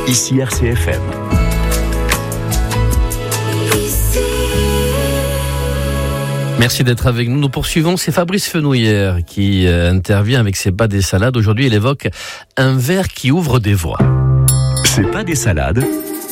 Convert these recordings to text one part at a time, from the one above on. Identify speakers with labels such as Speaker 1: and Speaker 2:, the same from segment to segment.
Speaker 1: Ici RCFM.
Speaker 2: Merci d'être avec nous. Nous poursuivons. C'est Fabrice Fenouillère qui intervient avec ses bas des salades. Aujourd'hui, il évoque un verre qui ouvre des voies.
Speaker 1: C'est pas des salades.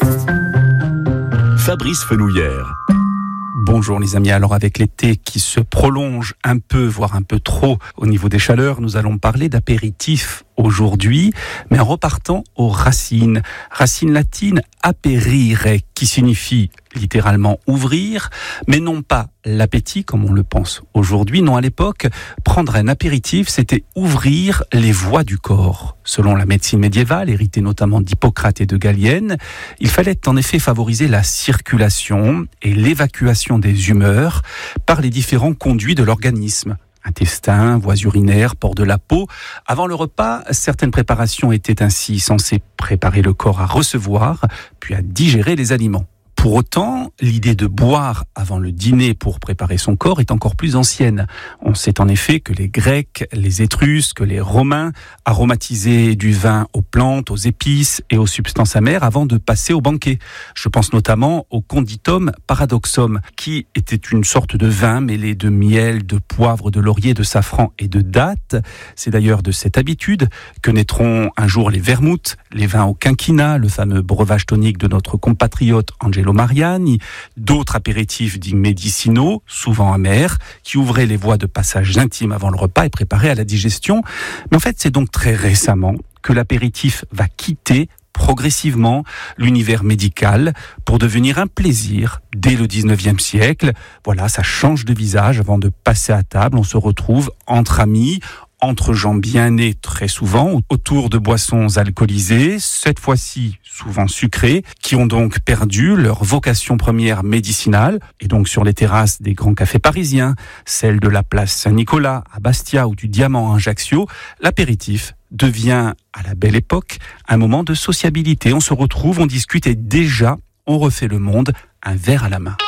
Speaker 1: Fabrice Fenouillère.
Speaker 3: Bonjour les amis, alors avec l'été qui se prolonge un peu, voire un peu trop au niveau des chaleurs, nous allons parler d'apéritif aujourd'hui, mais en repartant aux racines. Racine latine aperire, qui signifie littéralement ouvrir, mais non pas l'appétit comme on le pense aujourd'hui. Non, à l'époque, prendre un apéritif, c'était ouvrir les voies du corps. Selon la médecine médiévale, héritée notamment d'Hippocrate et de Galienne, il fallait en effet favoriser la circulation et l'évacuation des humeurs par les différents conduits de l'organisme. Intestin, voies urinaires, port de la peau. Avant le repas, certaines préparations étaient ainsi censées préparer le corps à recevoir, puis à digérer les aliments. Pour autant, l'idée de boire avant le dîner pour préparer son corps est encore plus ancienne. On sait en effet que les Grecs, les Étrusques, les Romains aromatisaient du vin aux plantes, aux épices et aux substances amères avant de passer au banquet. Je pense notamment au conditum paradoxum, qui était une sorte de vin mêlé de miel, de poivre, de laurier, de safran et de dattes. C'est d'ailleurs de cette habitude que naîtront un jour les vermouths, les vins au quinquina, le fameux breuvage tonique de notre compatriote Angelo Mariani, d'autres apéritifs dits médicinaux, souvent amers, qui ouvraient les voies de passage intimes avant le repas et préparaient à la digestion. Mais en fait, c'est donc très récemment que l'apéritif va quitter progressivement l'univers médical pour devenir un plaisir dès le 19e siècle. Voilà, ça change de visage avant de passer à table. On se retrouve entre amis, entre gens bien nés très souvent, autour de boissons alcoolisées, cette fois-ci souvent sucrées, qui ont donc perdu leur vocation première médicinale, et donc sur les terrasses des grands cafés parisiens, celles de la place Saint-Nicolas, à Bastia ou du Diamant à Ajaccio, l'apéritif devient, à la belle époque, un moment de sociabilité. On se retrouve, on discute et déjà, on refait le monde, un verre à la main.